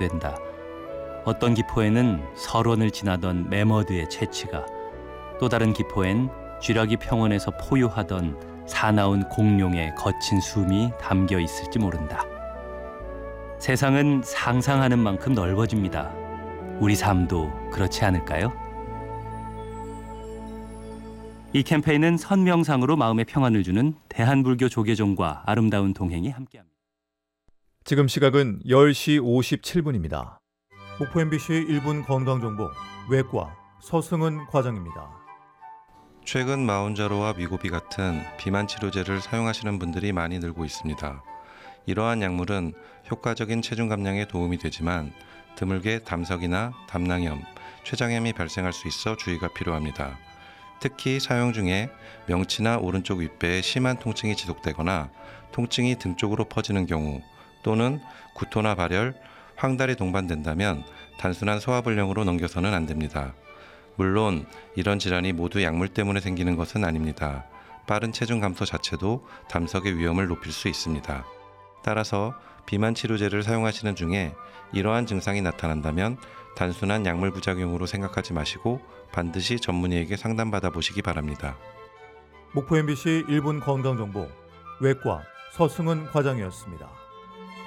된다. 어떤 기포에는 설원을 지나던 매머드의 채취가, 또 다른 기포엔 쥐라기 평원에서 포유하던 사나운 공룡의 거친 숨이 담겨 있을지 모른다. 세상은 상상하는 만큼 넓어집니다. 우리 삶도 그렇지 않을까요? 이 캠페인은 선명상으로 마음의 평안을 주는 대한불교 조계종과 아름다운 동행이 함께합니다. 지금 시각은 10시 57분입니다. 목포 MBC 1분 건강정보 외과 서승은 과장입니다. 최근 마운자로와 위고비 같은 비만 치료제를 사용하시는 분들이 많이 늘고 있습니다. 이러한 약물은 효과적인 체중 감량에 도움이 되지만 드물게 담석이나 담낭염, 췌장염이 발생할 수 있어 주의가 필요합니다. 특히 사용 중에 명치나 오른쪽 윗배에 심한 통증이 지속되거나 통증이 등 쪽으로 퍼지는 경우, 또는 구토나 발열, 황달이 동반된다면 단순한 소화불량으로 넘겨서는 안 됩니다. 물론 이런 질환이 모두 약물 때문에 생기는 것은 아닙니다. 빠른 체중 감소 자체도 담석의 위험을 높일 수 있습니다. 따라서 비만 치료제를 사용하시는 중에 이러한 증상이 나타난다면 단순한 약물 부작용으로 생각하지 마시고 반드시 전문의에게 상담받아 보시기 바랍니다. 목포 MBC 1분 건강정보 외과 서승은 과장이었습니다.